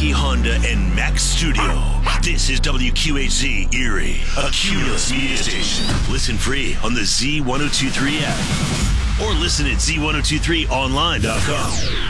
Mackey Honda and Mac Studio. This is WQHZ Erie, a Cumulus media station. Listen free on the Z1023 app or listen at Z1023online.com.